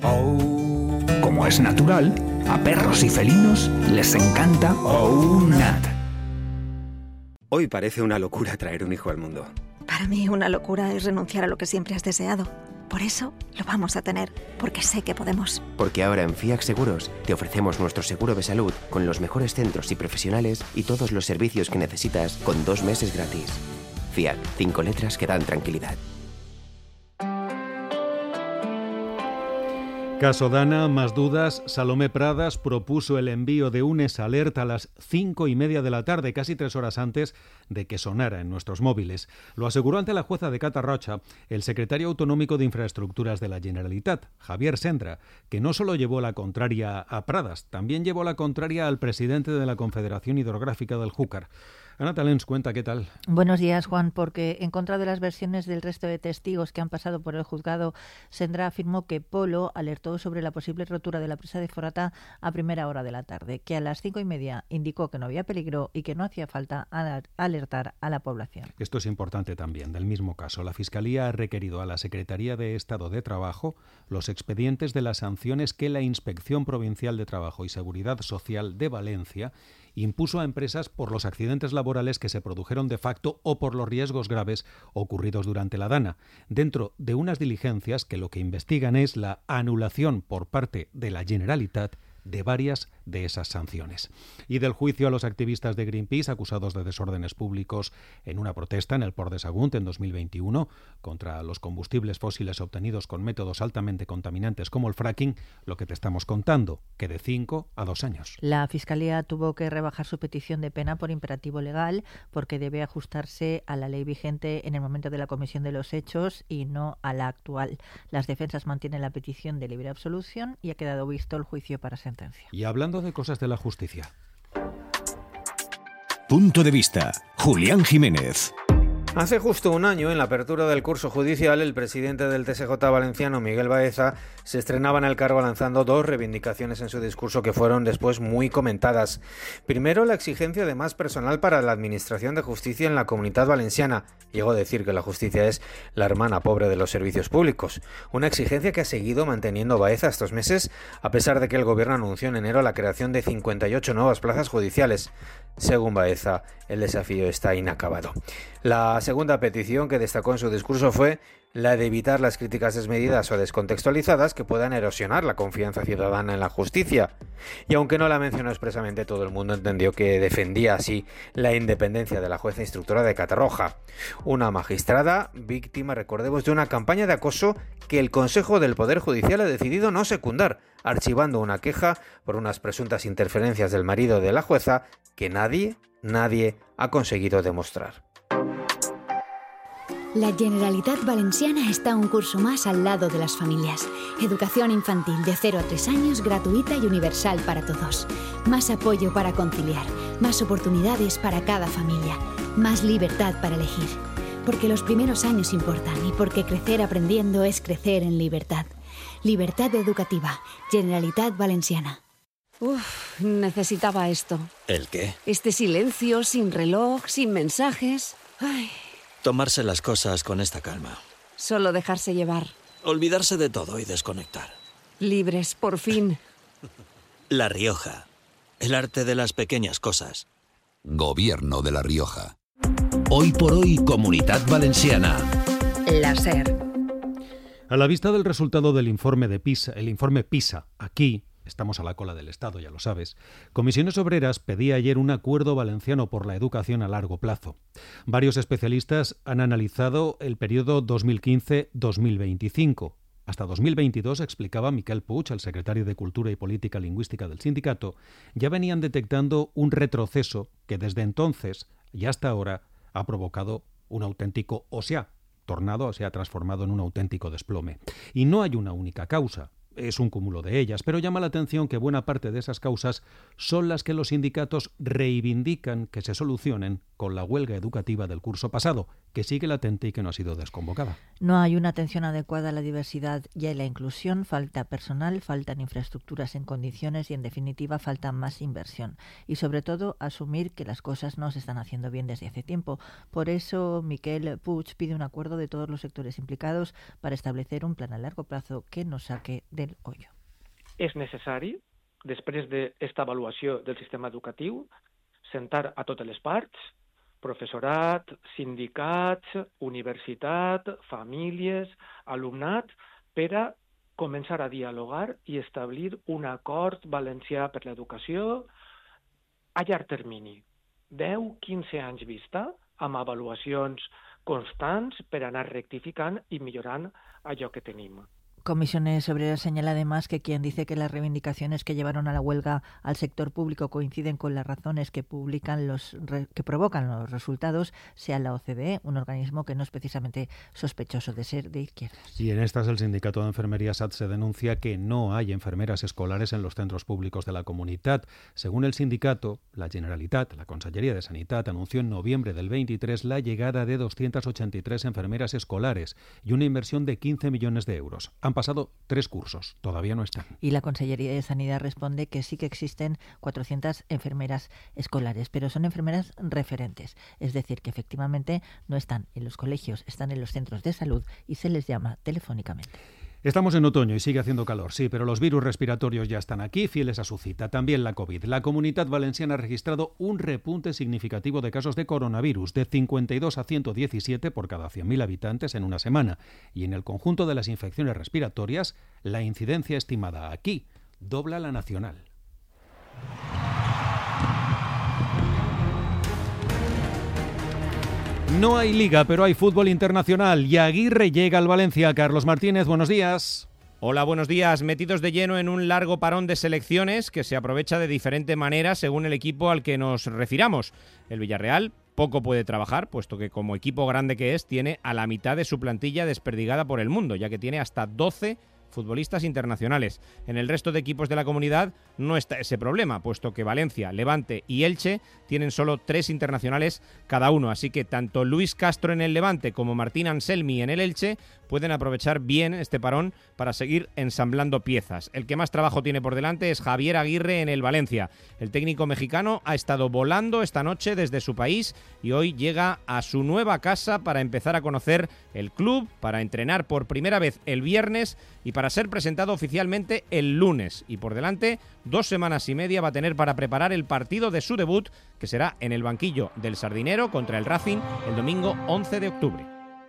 Oh. Como es natural, a perros y felinos les encanta OUNAT. Hoy parece una locura traer un hijo al mundo. Para mí una locura es renunciar a lo que siempre has deseado. Por eso lo vamos a tener, porque sé que podemos. Porque ahora en FIAC Seguros te ofrecemos nuestro seguro de salud con los mejores centros y profesionales y todos los servicios que necesitas con 2 meses gratis. FIAC, 5 letras que dan tranquilidad. Caso Dana, más dudas. Salomé Pradas propuso el envío de un SALERT a las 5:30 de la tarde, casi 3 horas antes de que sonara en nuestros móviles. Lo aseguró ante la jueza de Catarroja el secretario autonómico de Infraestructuras de la Generalitat, Javier Sendra, que no solo llevó la contraria a Pradas, también llevó la contraria al presidente de la Confederación Hidrográfica del Júcar. Ana Talens, cuenta, ¿qué tal? Buenos días, Juan, porque en contra de las versiones del resto de testigos que han pasado por el juzgado, Sendra afirmó que Polo alertó sobre la posible rotura de la presa de Forata a primera hora de la tarde, que a las 5:30 indicó que no había peligro y que no hacía falta alertar a la población. Esto es importante también. Del mismo caso, la Fiscalía ha requerido a la Secretaría de Estado de Trabajo los expedientes de las sanciones que la Inspección Provincial de Trabajo y Seguridad Social de Valencia impuso a empresas por los accidentes laborales que se produjeron de facto o por los riesgos graves ocurridos durante la Dana, dentro de unas diligencias que lo que investigan es la anulación por parte de la Generalitat de varias de esas sanciones. Y del juicio a los activistas de Greenpeace acusados de desórdenes públicos en una protesta en el Port de Sagunt en 2021 contra los combustibles fósiles obtenidos con métodos altamente contaminantes como el fracking, lo que te estamos contando, que de 5 a 2 años. La Fiscalía tuvo que rebajar su petición de pena por imperativo legal porque debe ajustarse a la ley vigente en el momento de la comisión de los hechos y no a la actual. Las defensas mantienen la petición de libre absolución y ha quedado visto el juicio para sentencia. Y hablando de cosas de la justicia. Punto de vista. Julián Jiménez. Hace justo un año, en la apertura del curso judicial, el presidente del TSJ valenciano, Miguel Baeza, se estrenaba en el cargo lanzando 2 reivindicaciones en su discurso que fueron después muy comentadas. Primero, la exigencia de más personal para la administración de justicia en la Comunitat Valenciana. Llegó a decir que la justicia es la hermana pobre de los servicios públicos. Una exigencia que ha seguido manteniendo Baeza estos meses, a pesar de que el gobierno anunció en enero la creación de 58 nuevas plazas judiciales. Según Baeza, el desafío está inacabado. La segunda petición que destacó en su discurso fue la de evitar las críticas desmedidas o descontextualizadas que puedan erosionar la confianza ciudadana en la justicia. Y aunque no la mencionó expresamente, todo el mundo entendió que defendía así la independencia de la jueza instructora de Catarroja, una magistrada víctima, recordemos, de una campaña de acoso que el Consejo del Poder Judicial ha decidido no secundar, archivando una queja por unas presuntas interferencias del marido de la jueza que nadie ha conseguido demostrar. La Generalitat Valenciana está un curso más al lado de las familias. Educación infantil de 0 a 3 años gratuita y universal para todos. Más apoyo para conciliar, más oportunidades para cada familia, más libertad para elegir. Porque los primeros años importan y porque crecer aprendiendo es crecer en libertad. Libertad educativa, Generalitat Valenciana. Necesitaba esto. ¿El qué? Este silencio, sin reloj, sin mensajes. Ay. Tomarse las cosas con esta calma. Solo dejarse llevar. Olvidarse de todo y desconectar. Libres, por fin. La Rioja. El arte de las pequeñas cosas. Gobierno de La Rioja. Hoy por hoy, Comunitat Valenciana. La SER. A la vista del resultado del informe de PISA, el informe PISA, aquí estamos a la cola del Estado, ya lo sabes. Comisiones Obreras pedía ayer un acuerdo valenciano por la educación a largo plazo. Varios especialistas han analizado el periodo 2015-2025. Hasta 2022, explicaba Miquel Puig, el secretario de Cultura y Política Lingüística del sindicato, ya venían detectando un retroceso que desde entonces y hasta ahora ha provocado un auténtico se ha transformado en un auténtico desplome. Y no hay una única causa. Es un cúmulo de ellas, pero llama la atención que buena parte de esas causas son las que los sindicatos reivindican que se solucionen con la huelga educativa del curso pasado, que sigue latente y que no ha sido desconvocada. No hay una atención adecuada a la diversidad y a la inclusión, falta personal, faltan infraestructuras en condiciones y, en definitiva, falta más inversión. Y, sobre todo, asumir que las cosas no se están haciendo bien desde hace tiempo. Por eso, Miquel Puig pide un acuerdo de todos los sectores implicados para establecer un plan a largo plazo que nos saque de del hoyo. És necessari, després d'esta avaluació del sistema educatiu, sentar a totes les parts, professorat, sindicats, universitat, famílies, alumnat, per a començar a dialogar i establir un acord valencià per l'educació a llarg termini, 10-15 anys vista, amb avaluacions constants per anar rectificant i millorant allò que tenim. Comisiones Obreras señala además que quien dice que las reivindicaciones que llevaron a la huelga al sector público coinciden con las razones que provocan los resultados sea la OCDE, un organismo que no es precisamente sospechoso de ser de izquierdas. Y en estas el sindicato de enfermería SATSE denuncia que no hay enfermeras escolares en los centros públicos de la comunidad. Según el sindicato, la Generalitat, la Conselleria de Sanidad, anunció en noviembre del 23 la llegada de 283 enfermeras escolares y una inversión de 15 millones de euros. Han pasado 3 cursos, todavía no están. Y la Consellería de Sanidad responde que sí que existen 400 enfermeras escolares, pero son enfermeras referentes, es decir, que efectivamente no están en los colegios, están en los centros de salud y se les llama telefónicamente. Estamos en otoño y sigue haciendo calor, sí, pero los virus respiratorios ya están aquí, fieles a su cita. También la COVID. La Comunidad Valenciana ha registrado un repunte significativo de casos de coronavirus, de 52 a 117 por cada 100.000 habitantes en una semana. Y en el conjunto de las infecciones respiratorias, la incidencia estimada aquí dobla la nacional. No hay liga, pero hay fútbol internacional y Aguirre llega al Valencia. Carlos Martínez, buenos días. Hola, buenos días. Metidos de lleno en un largo parón de selecciones que se aprovecha de diferente manera según el equipo al que nos refiramos. El Villarreal poco puede trabajar, puesto que como equipo grande que es, tiene a la mitad de su plantilla desperdigada por el mundo, ya que tiene hasta 12 futbolistas internacionales. En el resto de equipos de la comunidad no está ese problema, puesto que Valencia, Levante y Elche tienen solo 3 internacionales cada uno, así que tanto Luis Castro en el Levante como Martín Anselmi en el Elche pueden aprovechar bien este parón para seguir ensamblando piezas. El que más trabajo tiene por delante es Javier Aguirre en el Valencia. El técnico mexicano ha estado volando esta noche desde su país y hoy llega a su nueva casa para empezar a conocer el club, para entrenar por primera vez el viernes y para ser presentado oficialmente el lunes. Y por delante, 2 semanas y media va a tener para preparar el partido de su debut, que será en el banquillo del Sardinero contra el Racing el domingo 11 de octubre.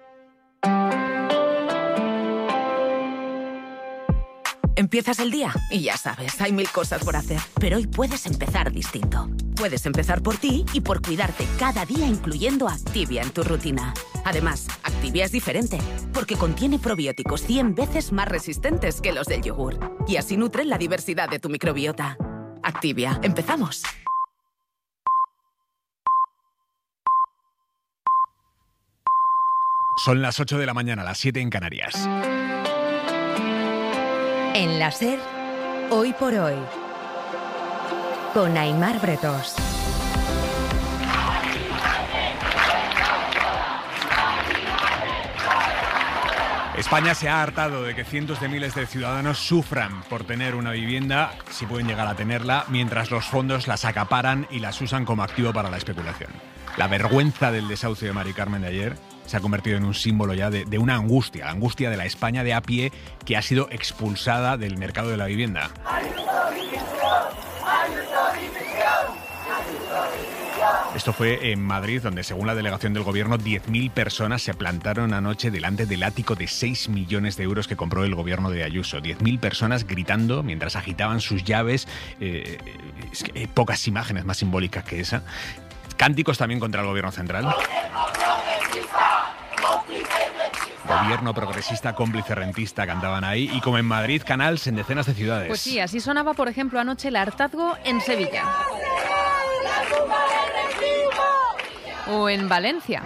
Empiezas el día y ya sabes, hay 1000 cosas por hacer. Pero hoy puedes empezar distinto. Puedes empezar por ti y por cuidarte cada día, incluyendo Activia en tu rutina. Además, Activia es diferente, porque contiene probióticos 100 veces más resistentes que los del yogur. Y así nutren la diversidad de tu microbiota. Activia, empezamos. Son las 8 de la mañana, las 7 en Canarias. En la SER, Hoy por Hoy, con Aimar Bretós. España se ha hartado de que cientos de miles de ciudadanos sufran por tener una vivienda, si pueden llegar a tenerla, mientras los fondos las acaparan y las usan como activo para la especulación. La vergüenza del desahucio de Mari Carmen de ayer se ha convertido en un símbolo ya de una angustia, la angustia de la España de a pie que ha sido expulsada del mercado de la vivienda. Esto fue en Madrid, donde según la delegación del gobierno 10.000 personas se plantaron anoche delante del ático de 6 millones de euros que compró el gobierno de Ayuso. 10.000 personas gritando mientras agitaban sus llaves. Es que hay pocas imágenes más simbólicas que esa. Cánticos también contra el gobierno central. Gobierno progresista, cómplice rentista, cantaban ahí. Y como en Madrid, canals en decenas de ciudades. Pues sí, así sonaba, por ejemplo, anoche el hartazgo en Sevilla. O en Valencia,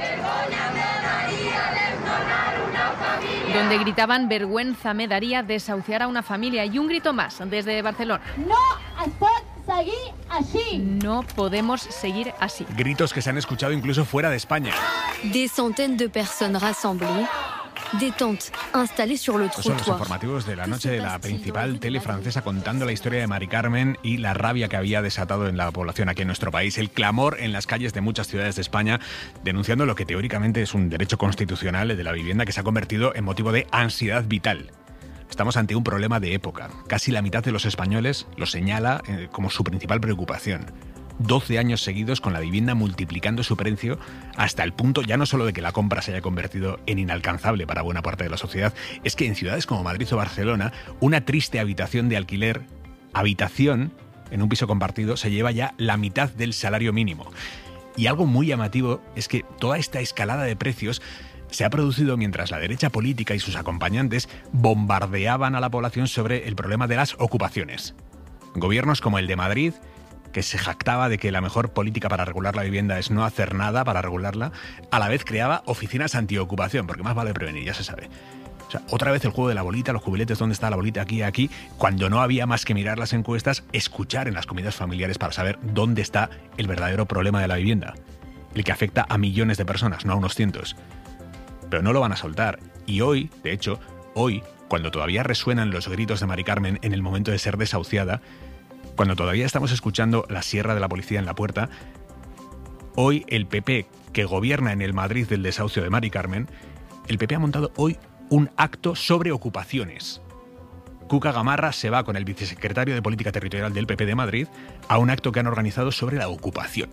donde gritaban vergüenza me daría desahuciar a una familia. Y un grito más desde Barcelona. No es pot seguir así. No podemos seguir así. Gritos que se han escuchado incluso fuera de España. Des centaines de personnes rassemblées. Détente, installée sur le trottoir. Son los informativos de la noche de la principal tele francesa contando la historia de Mari Carmen y la rabia que había desatado en la población aquí en nuestro país. El clamor en las calles de muchas ciudades de España denunciando lo que teóricamente es un derecho constitucional de la vivienda que se ha convertido en motivo de ansiedad vital. Estamos ante un problema de época. Casi la mitad de los españoles lo señala como su principal preocupación. 12 años seguidos con la vivienda multiplicando su precio hasta el punto ya no solo de que la compra se haya convertido en inalcanzable para buena parte de la sociedad, es que en ciudades como Madrid o Barcelona, una triste habitación de alquiler, en un piso compartido, se lleva ya la mitad del salario mínimo. Y algo muy llamativo es que toda esta escalada de precios se ha producido mientras la derecha política y sus acompañantes bombardeaban a la población sobre el problema de las ocupaciones. Gobiernos como el de Madrid, que se jactaba de que la mejor política para regular la vivienda es no hacer nada para regularla, a la vez creaba oficinas antiocupación, porque más vale prevenir, ya se sabe. O sea, otra vez el juego de la bolita, los cubiletes, ¿dónde está la bolita? Aquí, cuando no había más que mirar las encuestas, escuchar en las comidas familiares para saber dónde está el verdadero problema de la vivienda, el que afecta a millones de personas, no a unos cientos. Pero no lo van a soltar. Y hoy, de hecho, cuando todavía resuenan los gritos de Mari Carmen en el momento de ser desahuciada, cuando todavía estamos escuchando la sierra de la policía en la puerta, hoy el PP, que gobierna en el Madrid del desahucio de Mari Carmen, el PP ha montado hoy un acto sobre ocupaciones. Cuca Gamarra se va con el vicesecretario de Política Territorial del PP de Madrid a un acto que han organizado sobre la ocupación.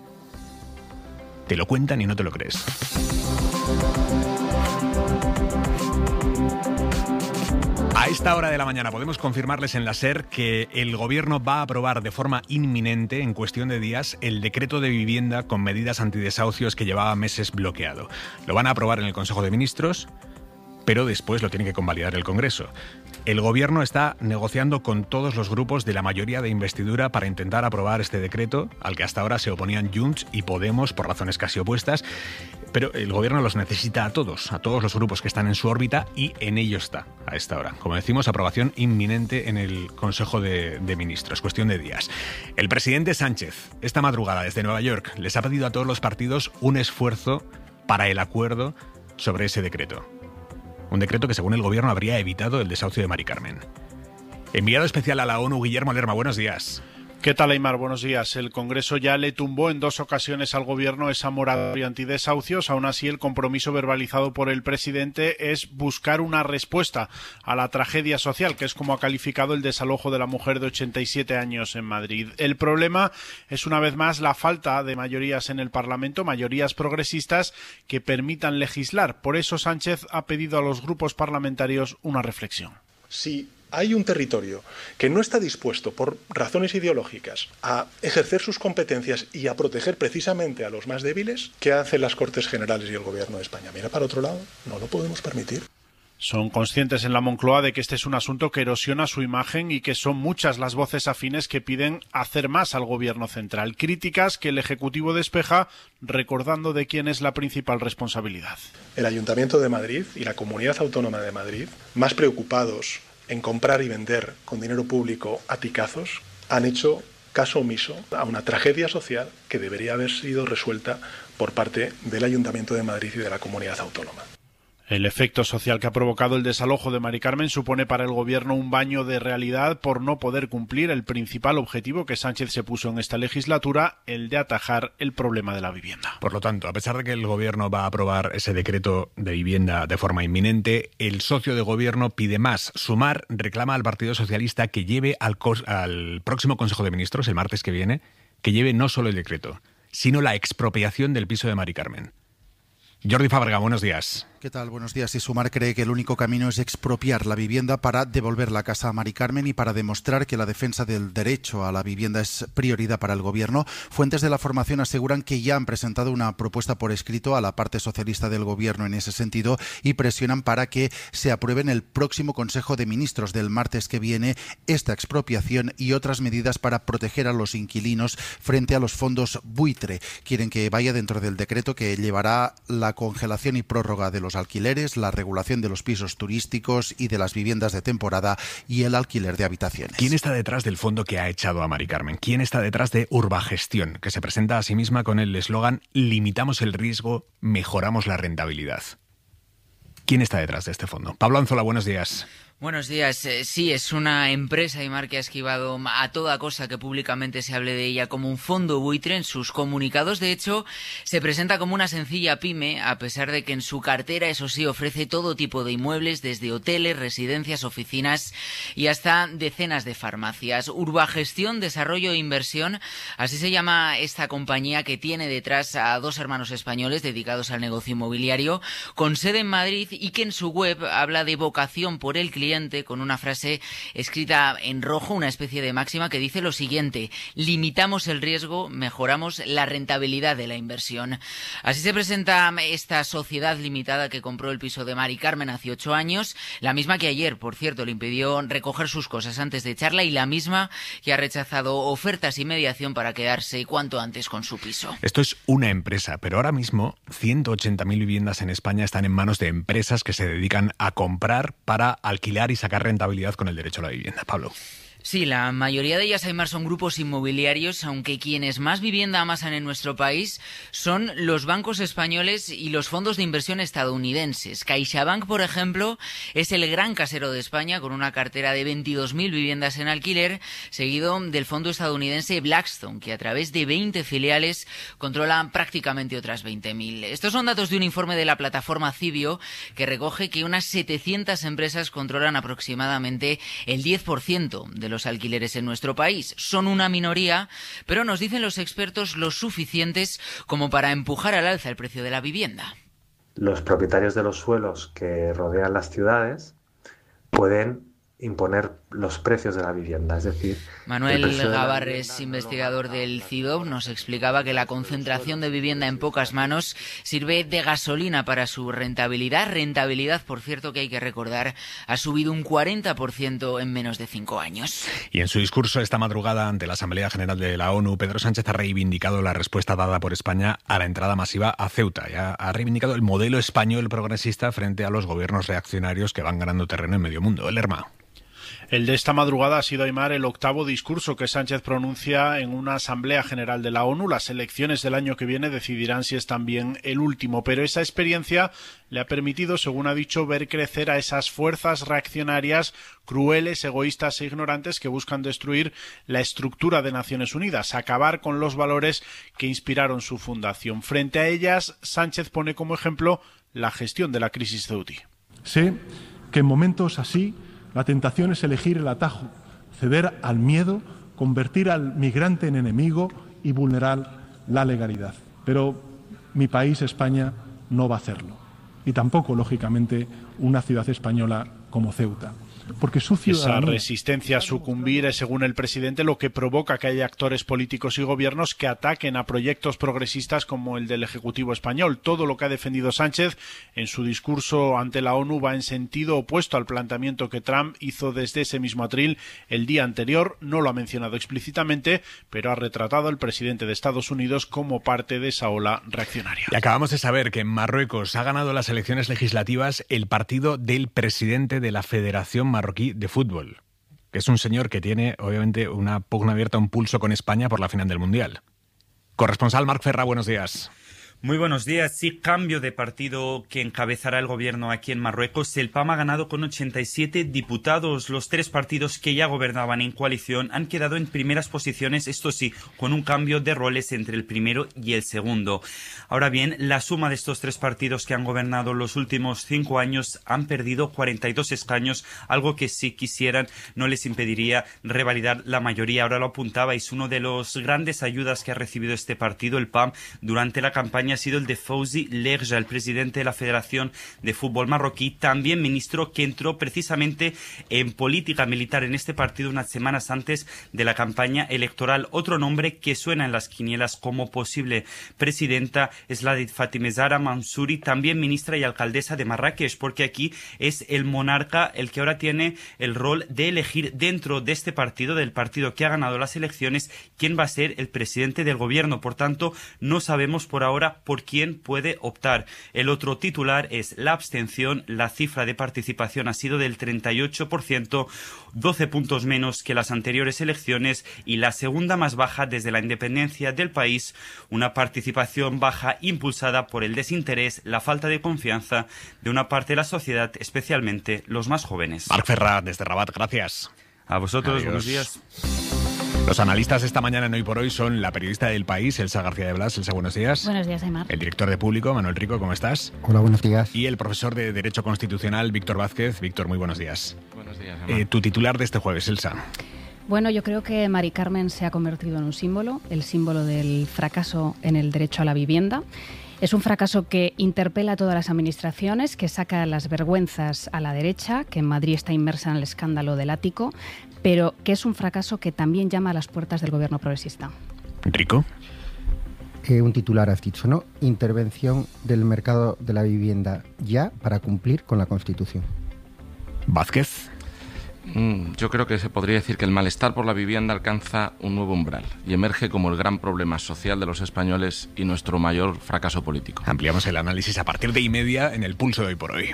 Te lo cuentan y no te lo crees. A esta hora de la mañana podemos confirmarles en la SER que el Gobierno va a aprobar de forma inminente, en cuestión de días, el decreto de vivienda con medidas antidesahucios que llevaba meses bloqueado. Lo van a aprobar en el Consejo de Ministros, pero después lo tiene que convalidar el Congreso. El Gobierno está negociando con todos los grupos de la mayoría de investidura para intentar aprobar este decreto, al que hasta ahora se oponían Junts y Podemos por razones casi opuestas, pero el Gobierno los necesita a todos los grupos que están en su órbita, y en ello está a esta hora. Como decimos, aprobación inminente en el Consejo de Ministros, cuestión de días. El presidente Sánchez, esta madrugada desde Nueva York, les ha pedido a todos los partidos un esfuerzo para el acuerdo sobre ese decreto. Un decreto que, según el Gobierno, habría evitado el desahucio de Mari Carmen. Enviado especial a la ONU, Guillermo Lerma, buenos días. ¿Qué tal, Aimar? Buenos días. El Congreso ya le tumbó en 2 ocasiones al Gobierno esa moratoria antidesahucios. Aún así, el compromiso verbalizado por el presidente es buscar una respuesta a la tragedia social, que es como ha calificado el desalojo de la mujer de 87 años en Madrid. El problema es, una vez más, la falta de mayorías en el Parlamento, mayorías progresistas que permitan legislar. Por eso Sánchez ha pedido a los grupos parlamentarios una reflexión. Sí. Hay un territorio que no está dispuesto, por razones ideológicas, a ejercer sus competencias y a proteger precisamente a los más débiles. ¿Qué hacen las Cortes Generales y el Gobierno de España? Mira para otro lado, no lo podemos permitir. Son conscientes en la Moncloa de que este es un asunto que erosiona su imagen y que son muchas las voces afines que piden hacer más al Gobierno central. Críticas que el Ejecutivo despeja recordando de quién es la principal responsabilidad. El Ayuntamiento de Madrid y la Comunidad Autónoma de Madrid, más preocupados en comprar y vender con dinero público a picazos, han hecho caso omiso a una tragedia social que debería haber sido resuelta por parte del Ayuntamiento de Madrid y de la Comunidad Autónoma. El efecto social que ha provocado el desalojo de Mari Carmen supone para el Gobierno un baño de realidad por no poder cumplir el principal objetivo que Sánchez se puso en esta legislatura, el de atajar el problema de la vivienda. Por lo tanto, a pesar de que el Gobierno va a aprobar ese decreto de vivienda de forma inminente, el socio de Gobierno pide más. Sumar reclama al Partido Socialista que lleve al próximo Consejo de Ministros, el martes que viene, que lleve no solo el decreto, sino la expropiación del piso de Mari Carmen. Jordi Fábrega, buenos días. ¿Qué tal? Buenos días. Y Sumar cree que el único camino es expropiar la vivienda para devolver la casa a Mari Carmen y para demostrar que la defensa del derecho a la vivienda es prioridad para el Gobierno. Fuentes de la formación aseguran que ya han presentado una propuesta por escrito a la parte socialista del Gobierno en ese sentido y presionan para que se apruebe en el próximo Consejo de Ministros del martes que viene esta expropiación y otras medidas para proteger a los inquilinos frente a los fondos buitre. Quieren que vaya dentro del decreto que llevará la congelación y prórroga de los alquileres, la regulación de los pisos turísticos y de las viviendas de temporada y el alquiler de habitaciones. ¿Quién está detrás del fondo que ha echado a Mari Carmen? ¿Quién está detrás de Urbagestión, que se presenta a sí misma con el eslogan "Limitamos el riesgo, mejoramos la rentabilidad"? ¿Quién está detrás de este fondo? Pablo Anzola, buenos días. Buenos días. Sí, es una empresa, Aimar, que ha esquivado a toda cosa que públicamente se hable de ella como un fondo buitre. En sus comunicados, de hecho, se presenta como una sencilla pyme, a pesar de que en su cartera, eso sí, ofrece todo tipo de inmuebles, desde hoteles, residencias, oficinas y hasta decenas de farmacias. Urbagestión, Desarrollo e Inversión, así se llama esta compañía que tiene detrás a dos hermanos españoles dedicados al negocio inmobiliario, con sede en Madrid y que en su web habla de vocación por el cliente, con una frase escrita en rojo, una especie de máxima que dice lo siguiente: limitamos el riesgo, mejoramos la rentabilidad de la inversión. Así se presenta esta sociedad limitada que compró el piso de Mari Carmen hace 8 años, la misma que ayer, por cierto, le impidió recoger sus cosas antes de echarla y la misma que ha rechazado ofertas y mediación para quedarse cuanto antes con su piso. Esto es una empresa, pero ahora mismo 180.000 viviendas en España están en manos de empresas que se dedican a comprar para alquilar y sacar rentabilidad con el derecho a la vivienda. Pablo. Sí, la mayoría de ellas, Aimar, son grupos inmobiliarios, aunque quienes más vivienda amasan en nuestro país son los bancos españoles y los fondos de inversión estadounidenses. CaixaBank, por ejemplo, es el gran casero de España, con una cartera de 22.000 viviendas en alquiler, seguido del fondo estadounidense Blackstone, que a través de 20 filiales controla prácticamente otras 20.000. Estos son datos de un informe de la plataforma Cibio, que recoge que unas 700 empresas controlan aproximadamente el 10% de los alquileres en nuestro país. Son una minoría, pero nos dicen los expertos lo suficientes como para empujar al alza el precio de la vivienda. Los propietarios de los suelos que rodean las ciudades pueden imponer los precios de la vivienda, es decir... Manuel Gabarres, investigador del CIDOB, nos explicaba que la concentración de vivienda en pocas manos sirve de gasolina para su rentabilidad. Rentabilidad, por cierto, que hay que recordar, ha subido un 40% en menos de 5 años. Y en su discurso esta madrugada ante la Asamblea General de la ONU, Pedro Sánchez ha reivindicado la respuesta dada por España a la entrada masiva a Ceuta. Y ha reivindicado el modelo español progresista frente a los gobiernos reaccionarios que van ganando terreno en medio mundo. El Lerma. El de esta madrugada ha sido, Aimar, el 8º discurso que Sánchez pronuncia en una Asamblea General de la ONU. Las elecciones del año que viene decidirán si es también el último, pero esa experiencia le ha permitido, según ha dicho, ver crecer a esas fuerzas reaccionarias crueles, egoístas e ignorantes que buscan destruir la estructura de Naciones Unidas, acabar con los valores que inspiraron su fundación. Frente a ellas, Sánchez pone como ejemplo la gestión de la crisis ceutí. Sé que en momentos así la tentación es elegir el atajo, ceder al miedo, convertir al migrante en enemigo y vulnerar la legalidad. Pero mi país, España, no va a hacerlo. Y tampoco, lógicamente, una ciudad española como Ceuta. Porque su ciudadanía... Esa resistencia a sucumbir es, según el presidente, lo que provoca que haya actores políticos y gobiernos que ataquen a proyectos progresistas como el del Ejecutivo español. Todo lo que ha defendido Sánchez en su discurso ante la ONU va en sentido opuesto al planteamiento que Trump hizo desde ese mismo atril el día anterior. No lo ha mencionado explícitamente, pero ha retratado al presidente de Estados Unidos como parte de esa ola reaccionaria. Y acabamos de saber que en Marruecos ha ganado las elecciones legislativas el partido del presidente de la Federación Marroquí de Fútbol, que es un señor que tiene, obviamente, una pugna abierta, un pulso con España por la final del Mundial. Corresponsal Marc Ferra, buenos días. Muy buenos días. Sí, cambio de partido que encabezará el gobierno aquí en Marruecos. El PAM ha ganado con 87 diputados. Los 3 partidos que ya gobernaban en coalición han quedado en primeras posiciones, esto sí, con un cambio de roles entre el primero y el segundo. Ahora bien, la suma de estos 3 partidos que han gobernado los últimos 5 años han perdido 42 escaños, algo que si quisieran no les impediría revalidar la mayoría. Ahora lo apuntabais, uno de los grandes ayudas que ha recibido este partido, el PAM, durante la campaña ha sido el de Fawzi Lerja, el presidente de la Federación de Fútbol Marroquí, también ministro que entró precisamente en política militar en este partido unas semanas antes de la campaña electoral. Otro nombre que suena en las quinielas como posible presidenta es la de Fatime Zahra Mansouri, también ministra y alcaldesa de Marrakech, porque aquí es el monarca el que ahora tiene el rol de elegir dentro de este partido, del partido que ha ganado las elecciones, quién va a ser el presidente del gobierno. Por tanto, no sabemos por ahora por quién puede optar. El otro titular es la abstención. La cifra de participación ha sido del 38%, 12 puntos menos que las anteriores elecciones y la segunda más baja desde la independencia del país. Una participación baja impulsada por el desinterés, la falta de confianza de una parte de la sociedad, especialmente los más jóvenes. Marc Ferrat, desde Rabat, gracias. A vosotros, Adiós. buenos días. Los analistas esta mañana en Hoy por Hoy son la periodista del País, Elsa García de Blas. Elsa, buenos días. Buenos días, Aymar. El director de Público, Manuel Rico, ¿cómo estás? Hola, buenos días. Y el profesor de Derecho Constitucional, Víctor Vázquez. Víctor, muy buenos días. Buenos días, Aymar. Tu titular de este jueves, Elsa. Bueno, yo creo que Mari Carmen se ha convertido en un símbolo, el símbolo del fracaso en el derecho a la vivienda. Es un fracaso que interpela a todas las administraciones, que saca las vergüenzas a la derecha, que en Madrid está inmersa en el escándalo del ático, pero que es un fracaso que también llama a las puertas del gobierno progresista. Rico. Un titular has dicho, ¿no? Intervención del mercado de la vivienda ya para cumplir con la Constitución. Vázquez. Yo creo que se podría decir que el malestar por la vivienda alcanza un nuevo umbral y emerge como el gran problema social de los españoles y nuestro mayor fracaso político. Ampliamos el análisis a partir de 1:30 en el Pulso de Hoy por Hoy.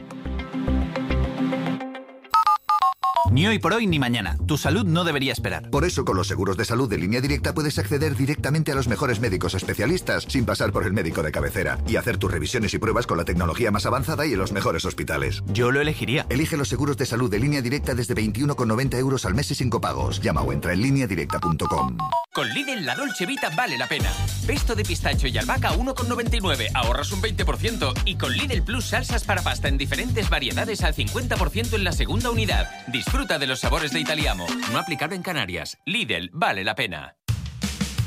Ni hoy por hoy ni mañana. Tu salud no debería esperar. Por eso, con los seguros de salud de Línea Directa puedes acceder directamente a los mejores médicos especialistas sin pasar por el médico de cabecera y hacer tus revisiones y pruebas con la tecnología más avanzada y en los mejores hospitales. Yo lo elegiría. Elige los seguros de salud de Línea Directa desde 21,90 € al mes y sin copagos. Llama o entra en lineadirecta.com. Con Lidl la Dolce Vita vale la pena. Pesto de pistacho y albahaca 1,99, ahorras un 20%. Y con Lidl Plus salsas para pasta en diferentes variedades al 50% en la segunda unidad. Disfruta de los sabores de Italiamo. No aplicable en Canarias. Lidl vale la pena.